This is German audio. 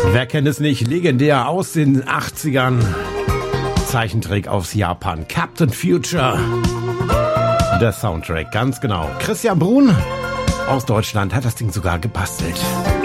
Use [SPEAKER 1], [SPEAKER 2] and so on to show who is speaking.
[SPEAKER 1] Wer kennt es nicht? Legendär aus den 80ern. Zeichentrick aus Japan. Captain Future. Der Soundtrack, ganz genau. Christian Brun aus Deutschland hat das Ding sogar gebastelt.